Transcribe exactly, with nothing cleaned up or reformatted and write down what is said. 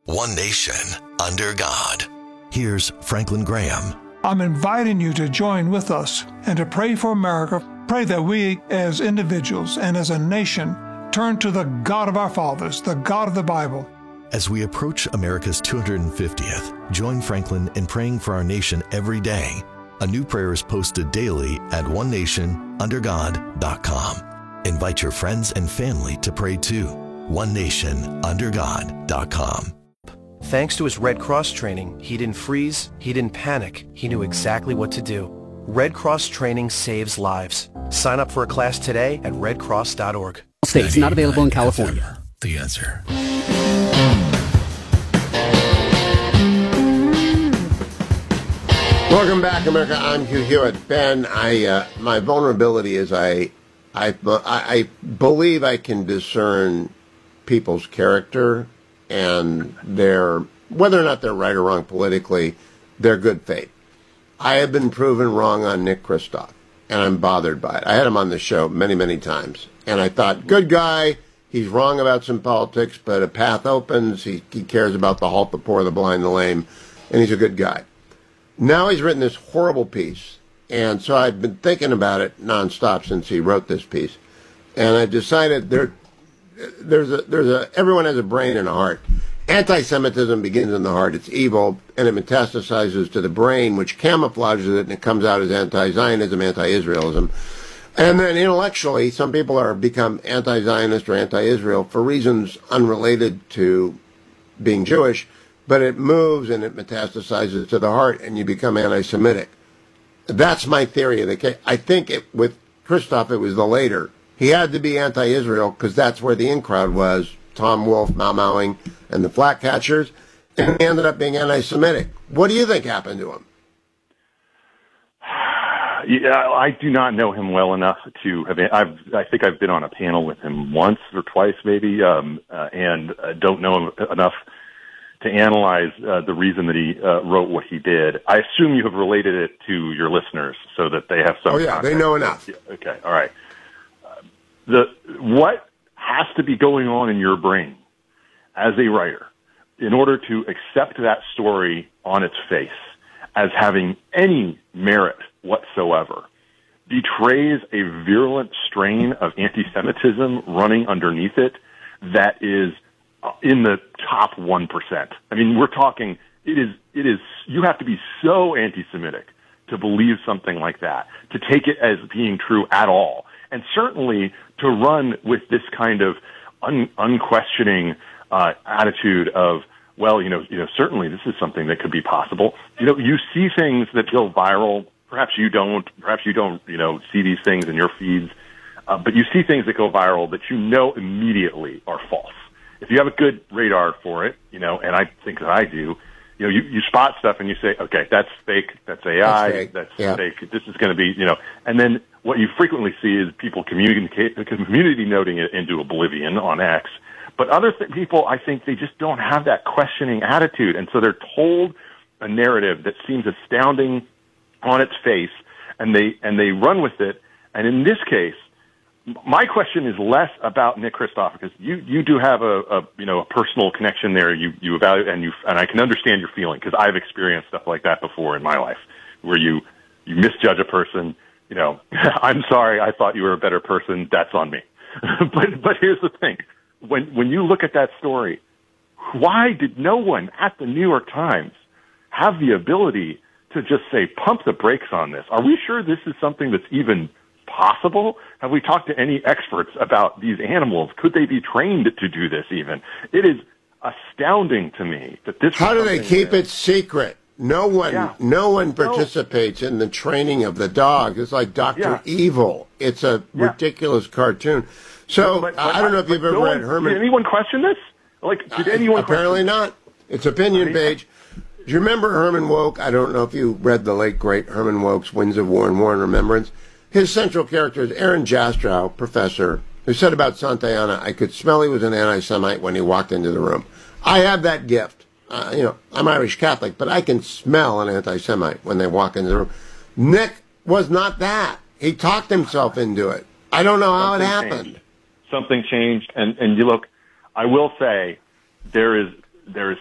One nation, under God. Here's Franklin Graham. I'm inviting you to join with us and to pray for America. Pray that we as individuals and as a nation turn to the God of our fathers, the God of the Bible. As we approach America's two hundred fiftieth, join Franklin in praying for our nation every day. A new prayer is posted daily at one nation under god dot com. Invite your friends and family to pray too. one nation under god dot com. Thanks to his Red Cross training, he didn't freeze, he didn't panic, he knew exactly what to do. Red Cross training saves lives. Sign up for a class today at red cross dot org. States not available in California. The answer. Welcome back, America. I'm Hugh Hewitt. Ben, I uh, my vulnerability is I, I, I believe I can discern people's character and their, whether or not they're right or wrong politically, their good faith. I have been proven wrong on Nick Kristof, and I'm bothered by it. I had him on the show many, many times, and I thought, good guy, he's wrong about some politics, but a path opens, he, he cares about the halt, the poor, the blind, the lame, and he's a good guy. Now he's written this horrible piece, and so I've been thinking about it nonstop since he wrote this piece, and I decided there, there's a, there's a, everyone has a brain and a heart. Anti-Semitism begins in the heart. It's evil, and it metastasizes to the brain, which camouflages it, and it comes out as anti-Zionism, anti-Israelism. And then intellectually, some people are become anti-Zionist or anti-Israel for reasons unrelated to being Jewish, but it moves and it metastasizes to the heart, and you become anti-Semitic. That's my theory of the case. I think it, with Kristof, it was the later. He had to be anti-Israel because that's where the in crowd was, Tom Wolfe, Mau Mauing, and the Flatcatchers, and he ended up being anti-Semitic. What do you think happened to him? Yeah, I do not know him well enough to have. I've, I think I've been on a panel with him once or twice, maybe, um, uh, and uh, don't know him enough to analyze uh, the reason that he uh, wrote what he did. I assume you have related it to your listeners so that they have some. Oh yeah, context. They know enough. Yeah, okay, all right. Uh, the what has to be going on in your brain as a writer in order to accept that story on its face as having any merit whatsoever betrays a virulent strain of anti-Semitism running underneath it that is in the top one percent. I mean, we're talking, it is, it is, you have to be so anti-Semitic to believe something like that, to take it as being true at all. And certainly to run with this kind of un, unquestioning uh, attitude of, well, you know, you know, certainly this is something that could be possible. You know, you see things that go viral. Perhaps you don't. Perhaps you don't. You know, see these things in your feeds, uh, but you see things that go viral that you know immediately are false. If you have a good radar for it, you know, and I think that I do, you know, you, you spot stuff and you say, okay, that's fake. That's A I. That's fake. That's yeah. fake. This is going to be, you know, and then what you frequently see is people communicate, community noting it into oblivion on X. But other th- people, I think they just don't have that questioning attitude. And so they're told a narrative that seems astounding on its face, and they, and they run with it. And in this case, my question is less about Nick Kristof, because you, you do have a, a, you know, a personal connection there. You, you evaluate, and you, and I can understand your feeling, because I've experienced stuff like that before in my life, where you, you misjudge a person. You know, I'm sorry, I thought you were a better person. That's on me. but, but here's the thing. When, when you look at that story, why did no one at the New York Times have the ability to just say, pump the brakes on this? Are we sure this is something that's even possible? Have we talked to any experts about these animals? Could they be trained to do this even? It is astounding to me that this... How do they keep that, it secret? No one, yeah. no one participates no. in the training of the dog. It's like Doctor Yeah. Evil. It's a yeah. ridiculous cartoon. So but, but, I don't know if you've ever no read one, Herman. Did anyone question this? Like, did anyone? Uh, apparently not. It's opinion I mean, page. Do you remember Herman Wouk? I don't know if you read the late great Herman Wouk's Winds of War and War and Remembrance. His central character is Aaron Jastrow, professor, who said about Santayana, I could smell he was an anti-Semite when he walked into the room. I have that gift. Uh, you know, I'm Irish Catholic, but I can smell an anti-Semite when they walk into the room. Nick was not that. He talked himself into it. I don't know how Something it happened. Changed. Something changed, and, and you look, I will say, there is there is